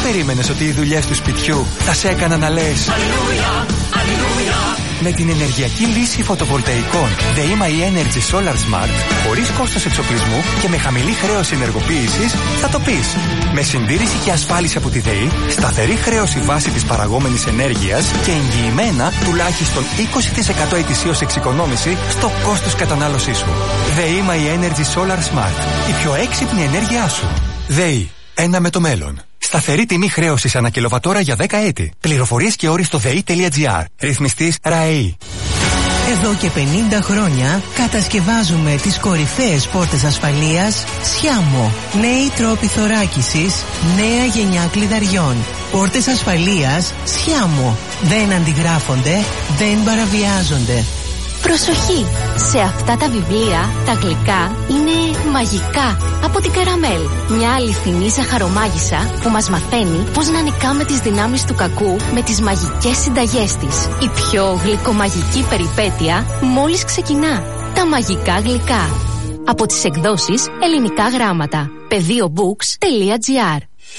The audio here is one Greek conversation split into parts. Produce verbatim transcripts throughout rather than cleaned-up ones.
περίμενες ότι οι δουλειές του σπιτιού θα σε έκαναν να λες Αλληλούια, Αλληλούια? Με την ενεργειακή λύση φωτοβολταϊκών ΔΕΗ My Energy Solar Smart, χωρίς κόστος εξοπλισμού και με χαμηλή χρέωση ενεργοποίησης, θα το πεις. Με συντήρηση και ασφάλιση από τη ΔΕΗ, σταθερή χρέωση βάση της παραγόμενης ενέργειας και εγγυημένα τουλάχιστον είκοσι τοις εκατό ετησίως εξοικονόμηση στο κόστος κατανάλωσής σου. ΔΕΗ My Energy Solar Smart. Η πιο έξυπνη ενέργειά σου. ΔΕΗ. Ένα με το μέλλον. Σταθερή τιμή χρέωσης ανά κιλοβατόρα για δέκα έτη. Πληροφορίες και όροι στο δei τελεία τζι άρ. Ρυθμιστής ΡΑΕΗ. Εδώ και πενήντα χρόνια κατασκευάζουμε τις κορυφαίες πόρτες ασφαλείας Σιάμο. Νέοι τρόποι θωράκισης, νέα γενιά κλειδαριών. Πόρτες ασφαλείας Σιάμο. Δεν αντιγράφονται, δεν παραβιάζονται. Προσοχή! Σε αυτά τα βιβλία τα γλυκά είναι μαγικά από την Καραμέλ. Μια αληθινή ζαχαρομάγισσα που μας μαθαίνει πώς να νικάμε τις δυνάμεις του κακού με τις μαγικές συνταγές της. Η πιο γλυκομαγική περιπέτεια μόλις ξεκινά. Τα μαγικά γλυκά. Από τις εκδόσεις Ελληνικά Γράμματα. πεδίο books τελεία τζι άρ.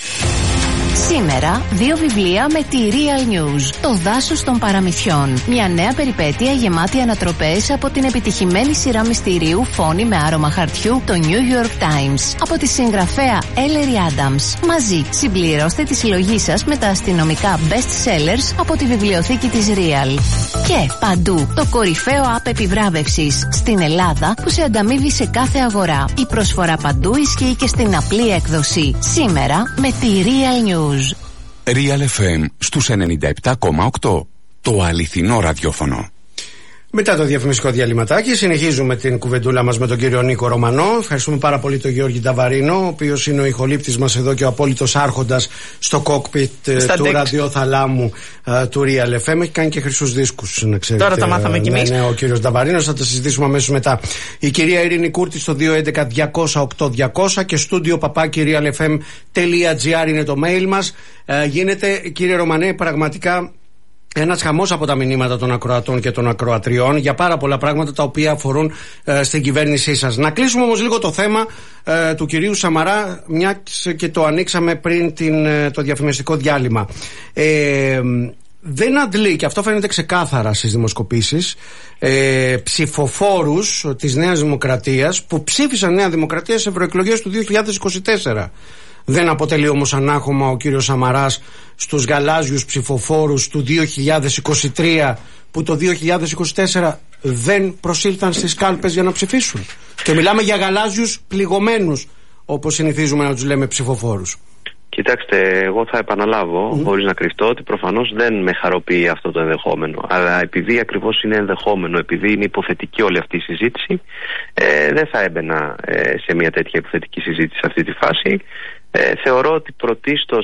Σήμερα, δύο βιβλία με τη Real News. Το δάσος των παραμυθιών. Μια νέα περιπέτεια γεμάτη ανατροπές από την επιτυχημένη σειρά μυστηρίου Φόνη με άρωμα χαρτιού, το New York Times. Από τη συγγραφέα Ellery Adams. Μαζί, συμπληρώστε τη συλλογή σας με τα αστυνομικά best sellers από τη βιβλιοθήκη της Real. Και παντού, το κορυφαίο app επιβράβευσης στην Ελλάδα που σε ανταμείβει σε κάθε αγορά. Η προσφορά παντού ισχύει και στην απλή έκδοση. Σήμερα, με τη Real News. Real εφ εμ στους ενενήντα επτά κόμμα οκτώ. Το αληθινό ραδιόφωνο. Μετά το διαφημιστικό διαλυματάκι, συνεχίζουμε την κουβεντούλα μας με τον κύριο Νίκο Ρωμανό. Ευχαριστούμε πάρα πολύ τον Γιώργη Νταβαρίνο, ο οποίος είναι ο ηχολήπτης μας εδώ και ο απόλυτος άρχοντας στο κόκπιτ του deck. ραδιοθαλάμου uh, του Real εφ εμ. Έχει κάνει και χρυσούς δίσκους, να ξέρετε. Τώρα τα μάθαμε κι εμείς. Ναι, ναι, ο κύριος Νταβαρίνος, θα τα συζητήσουμε αμέσως μετά. Η κυρία Ειρήνη Κούρτη στο δύο έντεκα διακόσια οκτώ διακόσια και στούντιο παπάκι real f m τελεία τζι άρ είναι το mail μας. Uh, γίνεται, κύριε Ρωμανέ, πραγματικά ένας χαμός από τα μηνύματα των ακροατών και των ακροατριών για πάρα πολλά πράγματα τα οποία αφορούν ε, στην κυβέρνησή σας. Να κλείσουμε όμως λίγο το θέμα ε, του κυρίου Σαμαρά, μια και το ανοίξαμε πριν την, ε, το διαφημιστικό διάλειμμα. Ε, δεν αντλεί, και αυτό φαίνεται ξεκάθαρα στις δημοσκοπήσεις, ε, ψηφοφόρους της Νέας Δημοκρατίας που ψήφισαν Νέα Δημοκρατία σε ευρωεκλογές του δύο χιλιάδες είκοσι τέσσερα. Δεν αποτελεί όμως ανάχωμα ο κύριος Σαμαράς στους γαλάζιους ψηφοφόρους του δύο χιλιάδες είκοσι τρία που το δύο χιλιάδες είκοσι τέσσερα δεν προσήλθαν στις κάλπες για να ψηφίσουν. Και μιλάμε για γαλάζιους πληγωμένους, όπως συνηθίζουμε να τους λέμε, ψηφοφόρους. Κοιτάξτε, εγώ θα επαναλάβω, mm. χωρίς να κρυφτώ, ότι προφανώς δεν με χαροποιεί αυτό το ενδεχόμενο. Αλλά επειδή ακριβώς είναι ενδεχόμενο, επειδή είναι υποθετική όλη αυτή η συζήτηση, ε, δεν θα έμπαινα ε, σε μια τέτοια υποθετική συζήτηση σε αυτή τη φάση. Ε, θεωρώ ότι πρωτίστως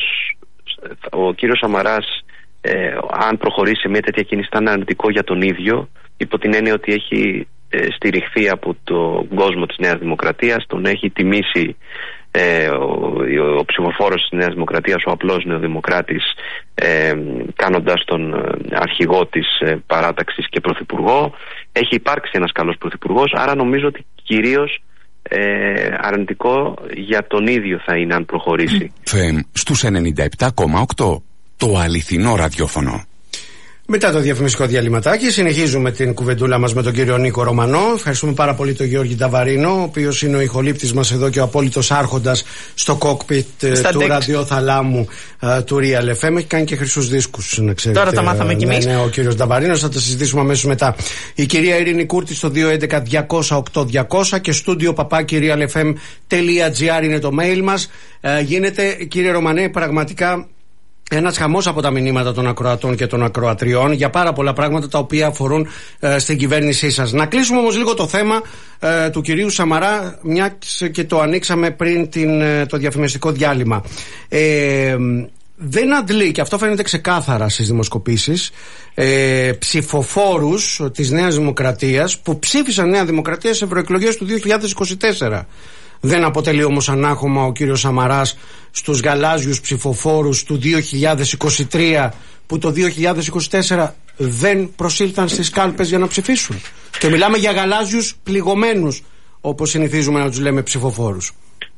ο κύριος Σαμαράς, ε, αν προχωρήσει σε μια τέτοια κίνηση, θα είναι αρνητικό για τον ίδιο, υπό την έννοια ότι έχει ε, στηριχθεί από τον κόσμο της Νέας Δημοκρατίας, τον έχει τιμήσει ε, ο, ο, ο ψηφοφόρος της Νέας Δημοκρατίας, ο απλός νεοδημοκράτης, ε, κάνοντας τον αρχηγό της ε, παράταξης και πρωθυπουργό. Έχει υπάρξει ένας καλός πρωθυπουργός, άρα νομίζω ότι κυρίως Ε, αρνητικό για τον ίδιο θα είναι αν προχωρήσει. Φεμ στους ενενήντα επτά κόμμα οκτώ. Το αληθινό ραδιόφωνο. Μετά το διαφημιστικό διαλυματάκι, συνεχίζουμε την κουβεντούλα μας με τον κύριο Νίκο Ρωμανό. Ευχαριστούμε πάρα πολύ τον Γιώργη Νταβαρίνο, ο οποίος είναι ο ηχολήπτης μας εδώ και ο απόλυτος άρχοντας στο κόκπιτ του deck. ραδιοθαλάμου uh, του Real εφ εμ. Έχει κάνει και χρυσούς δίσκους, να ξέρετε. Τώρα τα μάθαμε κι εμείς. Ναι, ναι, ο κύριος Νταβαρίνος, θα τα συζητήσουμε αμέσως μετά. Η κυρία Ειρήνη Κούρτη στο δύο έντεκα διακόσια οκτώ διακόσια και στούντιο παπάκι real f m τελεία τζι άρ είναι το mail μας. Uh, γίνεται, κύριε Ρωμανέ, πραγματικά ένας χαμός από τα μηνύματα των ακροατών και των ακροατριών για πάρα πολλά πράγματα τα οποία αφορούν ε, στην κυβέρνησή σας. Να κλείσουμε όμως λίγο το θέμα ε, του κυρίου Σαμαρά, μια και το ανοίξαμε πριν την, ε, το διαφημιστικό διάλειμμα. Ε, δεν αντλεί, και αυτό φαίνεται ξεκάθαρα στις δημοσκοπήσεις, ε, ψηφοφόρους της Νέας Δημοκρατίας που ψήφισαν Νέα Δημοκρατία σε ευρωεκλογές του δύο χιλιάδες είκοσι τέσσερα. Δεν αποτελεί όμως ανάχωμα ο κύριος Σαμαράς στους γαλάζιους ψηφοφόρους του δύο χιλιάδες είκοσι τρία που το δύο χιλιάδες είκοσι τέσσερα δεν προσήλθαν στις κάλπες για να ψηφίσουν. Και μιλάμε για γαλάζιους πληγωμένους, όπως συνηθίζουμε να τους λέμε, ψηφοφόρους.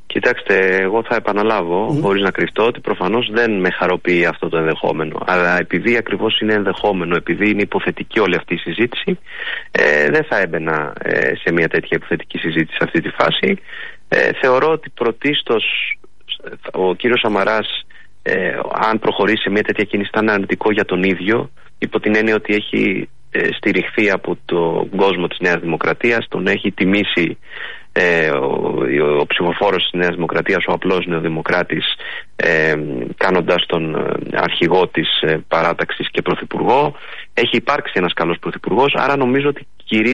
Κοιτάξτε, εγώ θα επαναλάβω, mm. χωρίς να κρυφτώ, ότι προφανώς δεν με χαροποιεί αυτό το ενδεχόμενο. Αλλά επειδή ακριβώς είναι ενδεχόμενο, επειδή είναι υποθετική όλη αυτή η συζήτηση, ε, δεν θα έμπαινα ε, σε μια τέτοια υποθετική συζήτηση σε αυτή τη φάση. Ε, θεωρώ ότι πρωτίστως ο κύριος Σαμαράς, ε, αν προχωρήσει σε μια τέτοια κίνηση, θα είναι αρνητικό για τον ίδιο, υπό την έννοια ότι έχει ε, στηριχθεί από τον κόσμο της Νέας Δημοκρατίας, τον έχει τιμήσει Ε, ο, ο, ο ψηφοφόρος της Νέας Δημοκρατίας, ο απλός νεοδημοκράτης, ε, κάνοντας τον ε, αρχηγό της ε, παράταξης και πρωθυπουργό. Έχει υπάρξει ένας καλός πρωθυπουργός, άρα νομίζω ότι